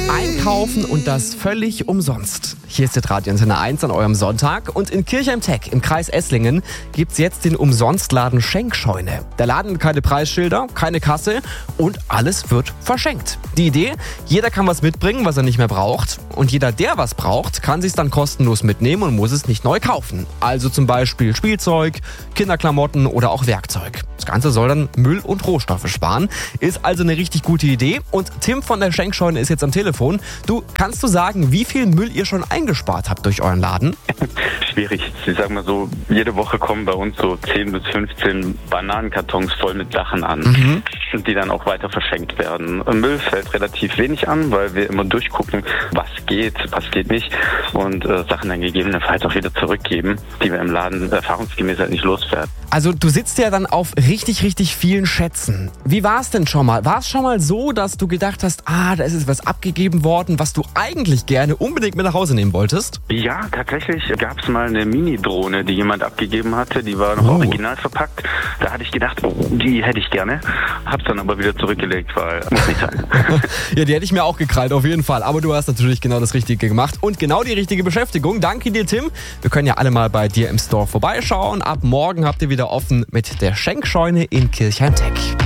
Einkaufen und das völlig umsonst. Hier ist der Radio Antenne 1 an eurem Sonntag und in Kirchheim-Teck im Kreis Esslingen gibt's jetzt den Umsonstladen Schenkscheune. Der Laden hat keine Preisschilder, keine Kasse und alles wird verschenkt. Die Idee, jeder kann was mitbringen, was er nicht mehr braucht und jeder, der was braucht, kann sich's dann kostenlos mitnehmen und muss es nicht neu kaufen. Also zum Beispiel Spielzeug, Kinderklamotten oder auch Werkzeug. Das Ganze soll dann Müll und Rohstoffe sparen. Ist also eine richtig gute Idee und Tim von der Schenkscheune ist jetzt am Telefon. Kannst du sagen, wie viel Müll ihr schon eingespart habt durch euren Laden? Schwierig. Ich sag mal so, jede Woche kommen bei uns so 10 bis 15 Bananenkartons voll mit Sachen an, die dann auch weiter verschenkt werden. Müll fällt relativ wenig an, weil wir immer durchgucken, was geht nicht und Sachen dann gegebenenfalls auch wieder zurückgeben, die wir im Laden erfahrungsgemäß halt nicht loswerden. Also du sitzt ja dann auf richtig, richtig vielen Schätzen. Wie war es denn schon mal? War es schon mal so, dass du gedacht hast, da ist jetzt was abgegeben worden, was du eigentlich gerne unbedingt mit nach Hause nehmen wolltest? Ja, tatsächlich gab es mal eine Mini-Drohne, die jemand abgegeben hatte. Die war noch original verpackt. Da hatte ich gedacht, die hätte ich gerne. Hab's dann aber wieder zurückgelegt, weil muss nicht sein. Ja, die hätte ich mir auch gekrallt, auf jeden Fall. Aber du hast natürlich genau das Richtige gemacht und genau die richtige Beschäftigung. Danke dir, Tim. Wir können ja alle mal bei dir im Store vorbeischauen. Ab morgen habt ihr wieder offen mit der Schenkscheune in Kirchheim-Teck.